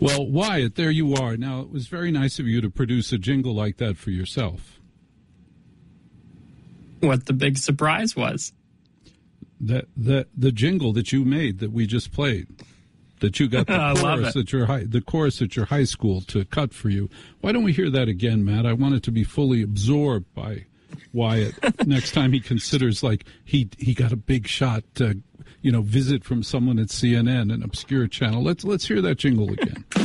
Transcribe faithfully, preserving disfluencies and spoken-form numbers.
Well, Wyatt, there you are. Now, it was very nice of you to produce a jingle like that for yourself. What the big surprise was? The, the, the jingle that you made that we just played, that you got the chorus at your high, the chorus at your high school to cut for you. Why don't we hear that again, Matt? I want it to be fully absorbed by Wyatt next time he considers, like, he he got a big shot, uh, you know, visit from someone at C N N, an obscure channel. Let's let's hear that jingle again.